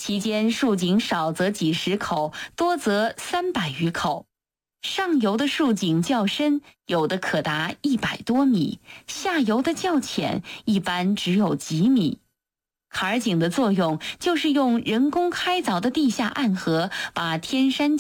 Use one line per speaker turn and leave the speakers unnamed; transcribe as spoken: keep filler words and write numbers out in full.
其间竖井少则几十口，多则三百余口。上游的竖井较深，有的可达一百多米；下游的较浅，一般只有几米。坎儿井的作用就是用人工开凿的地下暗河，把天山